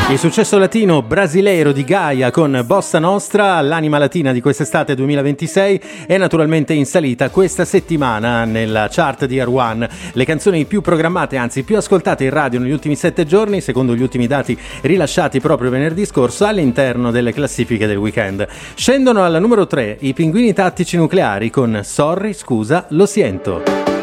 Il successo latino brasileiro di Gaia con Bossa Nostra, l'anima latina di quest'estate 2026, è naturalmente in salita questa settimana nella chart di R1. Le canzoni più programmate, anzi più ascoltate in radio negli ultimi 7 giorni, secondo gli ultimi dati rilasciati proprio venerdì scorso all'interno delle classifiche del weekend. Scendono alla numero 3 i Pinguini Tattici Nucleari con Sorry, scusa, lo siento.